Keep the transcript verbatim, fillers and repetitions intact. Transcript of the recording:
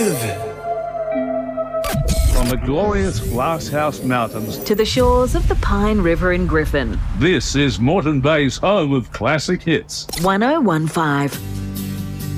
live. From the glorious Glasshouse Mountains to the shores of the Pine River in Griffin. This is Moreton Bay's home of classic hits. one oh one five